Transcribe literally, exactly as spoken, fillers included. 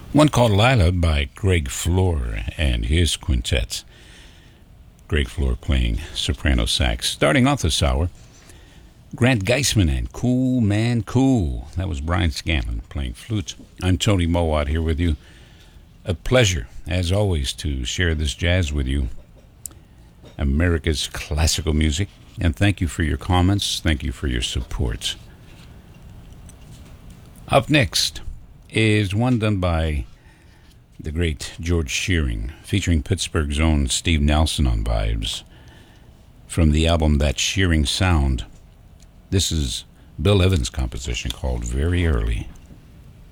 One called Lila by Greg Floor and his quintets. Greg Floor playing soprano sax. Starting off this hour, Grant Geisman and Cool Man Cool. That was Brian Scanlon playing flute. I'm Tony Mowat here with you. A pleasure, as always, to share this jazz with you. America's classical music. And thank you for your comments. Thank you for your support. Up next is one done by the great George Shearing, featuring Pittsburgh's own Steve Nelson on vibes. From the album That Shearing Sound, this is Bill Evans' composition called Very Early.